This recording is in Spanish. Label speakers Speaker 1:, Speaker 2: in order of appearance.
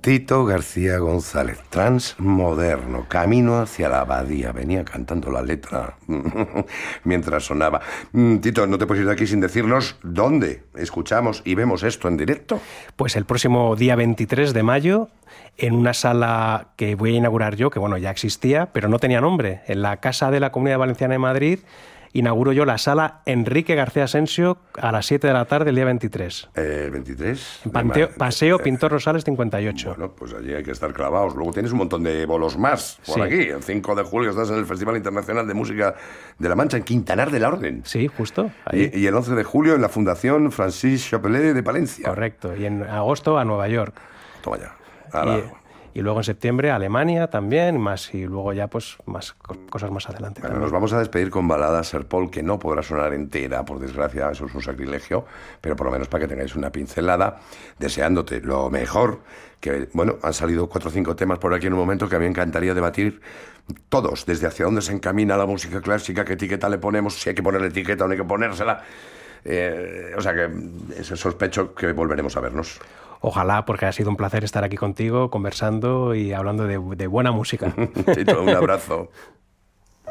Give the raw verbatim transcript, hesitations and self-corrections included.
Speaker 1: Tito García González, transmoderno, camino hacia la abadía. Venía cantando la letra mientras sonaba. Tito, no te puedes ir de aquí sin decirnos dónde escuchamos y vemos esto en directo.
Speaker 2: Pues el próximo día veintitrés de mayo, en una sala que voy a inaugurar yo, que bueno, ya existía, pero no tenía nombre, en la Casa de la Comunidad Valenciana de Madrid, inauguro yo la sala Enrique García Asensio a las siete de la tarde el día veintitrés.
Speaker 1: ¿El veintitrés?
Speaker 2: Panteo, Paseo Pintor Rosales cincuenta y ocho.
Speaker 1: Bueno, pues allí hay que estar clavados. Luego tienes un montón de bolos más por sí. Aquí. El cinco de julio estás en el Festival Internacional de Música de la Mancha en Quintanar de la Orden.
Speaker 2: Sí, justo. Ahí.
Speaker 1: Y, y el once de julio en la Fundación Francis Chapelet de Palencia.
Speaker 2: Correcto. Y en agosto a Nueva York.
Speaker 1: Toma ya. Ahora.
Speaker 2: Y, Y luego en septiembre Alemania también, más y luego ya pues más cosas más adelante.
Speaker 1: Bueno, nos vamos a despedir con balada Sir Paul, que no podrá sonar entera, por desgracia, eso es un sacrilegio, pero por lo menos para que tengáis una pincelada, deseándote lo mejor, que bueno, han salido cuatro o cinco temas por aquí en un momento que a mí me encantaría debatir todos, desde hacia dónde se encamina la música clásica, qué etiqueta le ponemos, si hay que ponerle etiqueta o no hay que ponérsela. Eh, o sea que ese sospecho que volveremos a vernos.
Speaker 2: Ojalá, porque ha sido un placer estar aquí contigo, conversando y hablando de, de buena música.
Speaker 1: Tito, un abrazo.